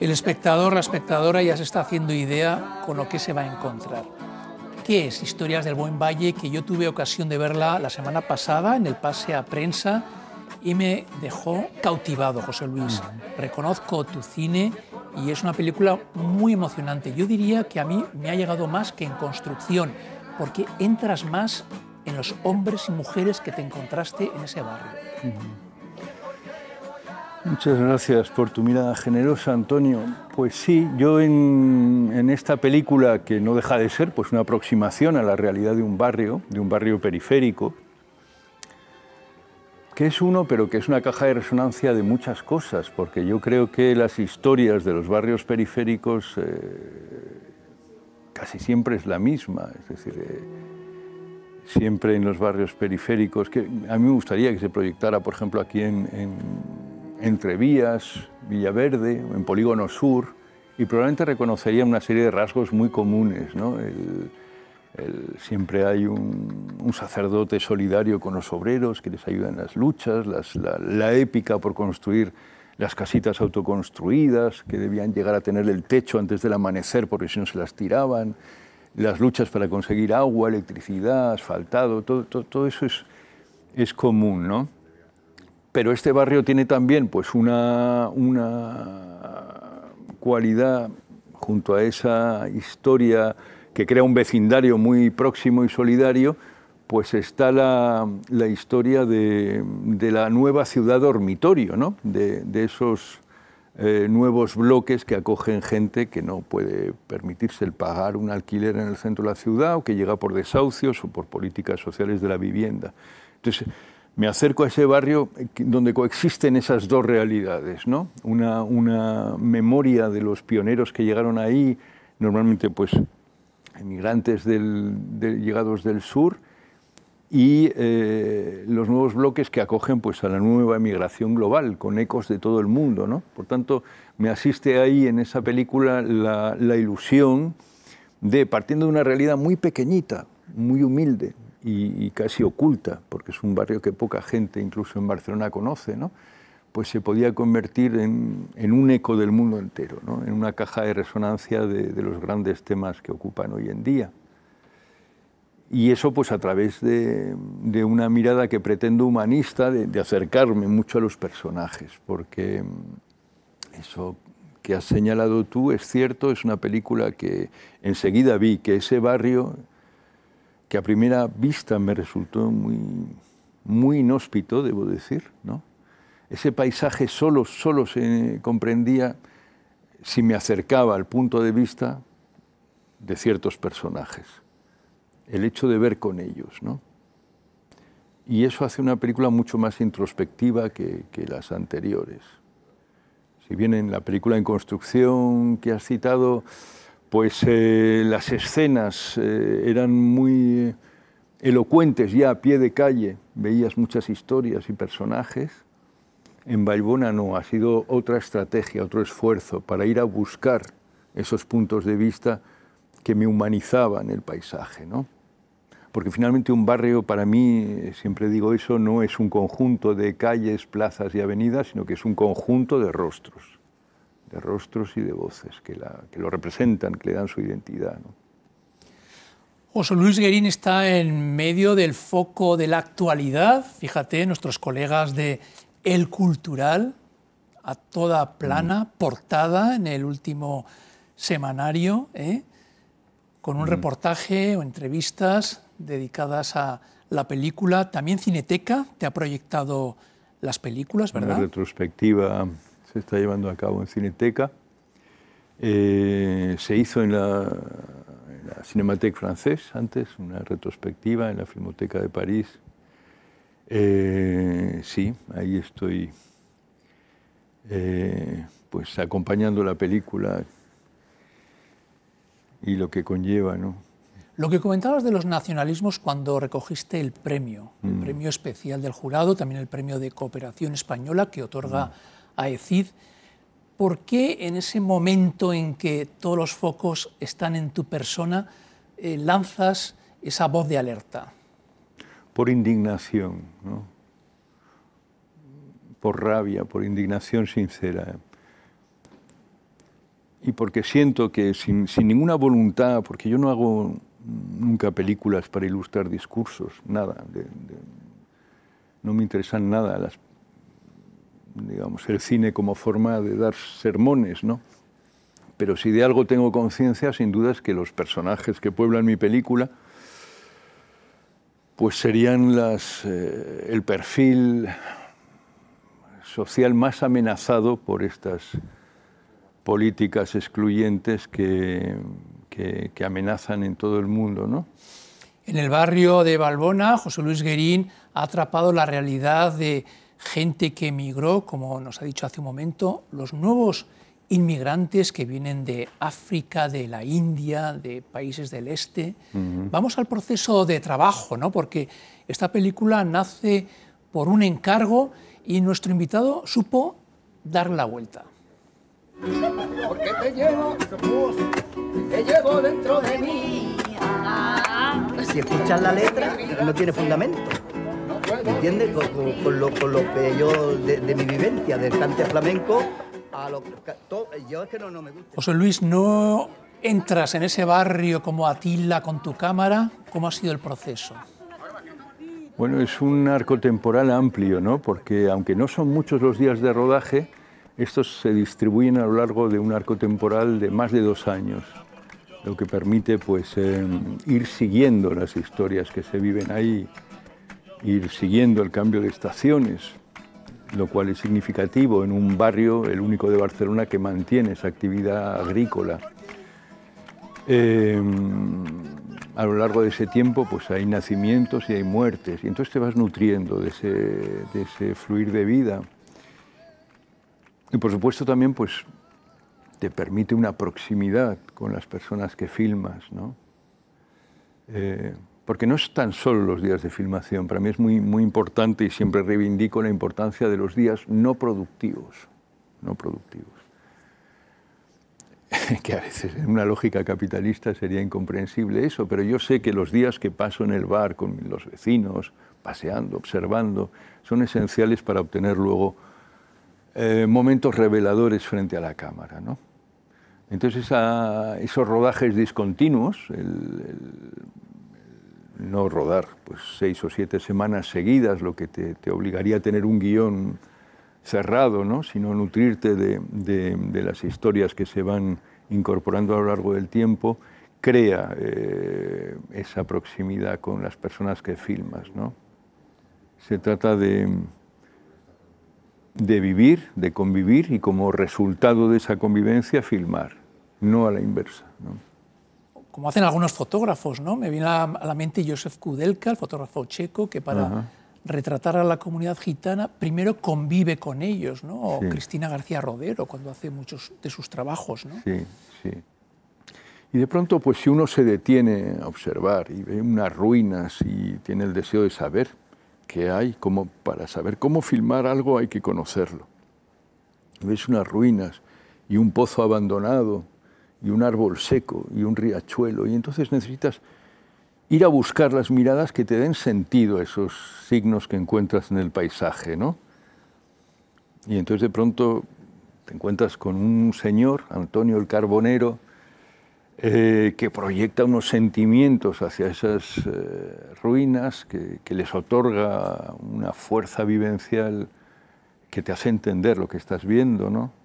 El espectador, la espectadora ya se está haciendo idea con lo que se va a encontrar. ¿Qué es Historias del Buen Valle? Que yo tuve ocasión de verla la semana pasada en el pase a prensa y me dejó cautivado, José Luis. Reconozco tu cine y es una película muy emocionante. Yo diría que a mí me ha llegado más que en Construcción, porque entras más en los hombres y mujeres que te encontraste en ese barrio. Muchas gracias por tu mirada generosa, Antonio. Pues sí, yo en esta película, que no deja de ser pues una aproximación a la realidad de un barrio periférico, que es uno, pero que es una caja de resonancia de muchas cosas, porque yo creo que las historias de los barrios periféricos casi siempre es la misma, es decir, siempre en los barrios periféricos, que a mí me gustaría que se proyectara, por ejemplo, aquí en Entrevías, Villaverde, en Polígono Sur, y probablemente reconocería una serie de rasgos muy comunes, ¿no? Siempre hay un sacerdote solidario con los obreros que les ayuda en las luchas, la épica por construir las casitas autoconstruidas, que debían llegar a tener el techo antes del amanecer porque si no se las tiraban, las luchas para conseguir agua, electricidad, asfaltado, todo eso es común, ¿no? Pero este barrio tiene también pues, una cualidad, junto a esa historia que crea un vecindario muy próximo y solidario, pues está la historia de la nueva ciudad dormitorio, ¿no? de esos nuevos bloques que acogen gente que no puede permitirse el pagar un alquiler en el centro de la ciudad o que llega por desahucios o por políticas sociales de la vivienda. Entonces, me acerco a ese barrio donde coexisten esas dos realidades, ¿no? Una memoria de los pioneros que llegaron ahí, normalmente pues emigrantes llegados del sur, y los nuevos bloques que acogen pues, a la nueva emigración global, con ecos de todo el mundo, ¿no? Por tanto, me asiste ahí en esa película la ilusión de, partiendo de una realidad muy pequeñita, muy humilde y casi oculta, porque es un barrio que poca gente, incluso en Barcelona, conoce, ¿no? Pues se podía convertir en un eco del mundo entero, ¿no? En una caja de resonancia de los grandes temas que ocupan hoy en día. Y eso pues a través de una mirada que pretendo humanista, de acercarme mucho a los personajes, porque eso que has señalado tú es cierto, es una película que enseguida vi que ese barrio, que a primera vista me resultó muy inhóspito, debo decir, ¿no? Ese paisaje solo se comprendía si me acercaba al punto de vista de ciertos personajes. El hecho de ver con ellos, ¿no? Y eso hace una película mucho más introspectiva que las anteriores. Si bien en la película En Construcción que has citado, pues las escenas eran muy elocuentes ya a pie de calle, veías muchas historias y personajes, en Vallbona no, ha sido otra estrategia, otro esfuerzo para ir a buscar esos puntos de vista que me humanizaban el paisaje, ¿no? Porque finalmente un barrio, para mí, siempre digo eso, no es un conjunto de calles, plazas y avenidas, sino que es un conjunto de rostros y de voces que lo representan, que le dan su identidad, ¿no? José Luis Guerín está en medio del foco de la actualidad. Fíjate, nuestros colegas de El Cultural, a toda plana, portada en el último semanario, con un reportaje o entrevistas dedicadas a la película. También Cineteca te ha proyectado las películas, ¿verdad? Una retrospectiva se está llevando a cabo en Cineteca. Se hizo en la Cinémathèque Française antes, una retrospectiva en la Filmoteca de París. Sí, ahí estoy pues acompañando la película y lo que conlleva, ¿no? Lo que comentabas de los nacionalismos cuando recogiste el premio especial del jurado, también el premio de cooperación española que otorga AECID. ¿Por qué en ese momento en que todos los focos están en tu persona lanzas esa voz de alerta? Por indignación, ¿no? Por rabia, por indignación sincera. y porque siento que sin ninguna voluntad, porque yo no hago nunca películas para ilustrar discursos, nada, no me interesan nada digamos, el cine como forma de dar sermones, ¿no? Pero si de algo tengo conciencia, sin duda es que los personajes que pueblan mi película pues serían el perfil social más amenazado por estas políticas excluyentes que amenazan en todo el mundo, ¿no? En el barrio de Valbona, José Luis Guerín ha atrapado la realidad de gente que emigró, como nos ha dicho hace un momento, los nuevos inmigrantes que vienen de África, de la India, de países del este. Vamos al proceso de trabajo, ¿no? Porque esta película nace por un encargo y nuestro invitado supo dar la vuelta. Porque te llevo dentro de mí. Si escuchas la letra, no tiene fundamento. ¿Entiendes? Con lo que yo, de mi vivencia, del cante flamenco, yo es que no me gusta. José Luis, ¿no entras en ese barrio como Atila con tu cámara? ¿Cómo ha sido el proceso? Bueno, es un arco temporal amplio, ¿no? Porque aunque no son muchos los días de rodaje, estos se distribuyen a lo largo de un arco temporal de más de 2 años, lo que permite pues, ir siguiendo las historias que se viven ahí, ir siguiendo el cambio de estaciones, lo cual es significativo en un barrio, el único de Barcelona, que mantiene esa actividad agrícola. A lo largo de ese tiempo pues hay nacimientos y hay muertes, y entonces te vas nutriendo de ese fluir de vida. Y por supuesto también pues, te permite una proximidad con las personas que filmas, ¿no? Porque no es tan solo los días de filmación, para mí es muy, muy importante y siempre reivindico la importancia de los días no productivos, que a veces en una lógica capitalista sería incomprensible eso, pero yo sé que los días que paso en el bar con los vecinos, paseando, observando, son esenciales para obtener luego momentos reveladores frente a la cámara, ¿no? Entonces esos rodajes discontinuos, no rodar pues 6 o 7 semanas seguidas, lo que te obligaría a tener un guión cerrado, ¿no? Sino nutrirte de las historias que se van incorporando a lo largo del tiempo, crea esa proximidad con las personas que filmas, ¿no? Se trata de vivir, de convivir y como resultado de esa convivencia filmar, no a la inversa, ¿no? Como hacen algunos fotógrafos, ¿no? Me viene a la mente Josef Kudelka, el fotógrafo checo, que para retratar a la comunidad gitana primero convive con ellos, ¿no? O sí. Cristina García Rodero, cuando hace muchos de sus trabajos, ¿no? Sí, sí. Y de pronto, pues si uno se detiene a observar y ve unas ruinas y tiene el deseo de saber qué hay, como para saber cómo filmar algo hay que conocerlo. Y ves unas ruinas y un pozo abandonado y un árbol seco y un riachuelo, y entonces necesitas ir a buscar las miradas que te den sentido a esos signos que encuentras en el paisaje, ¿no? Y entonces de pronto te encuentras con un señor, Antonio el Carbonero, que proyecta unos sentimientos hacia esas ruinas, que les otorga una fuerza vivencial que te hace entender lo que estás viendo, ¿no?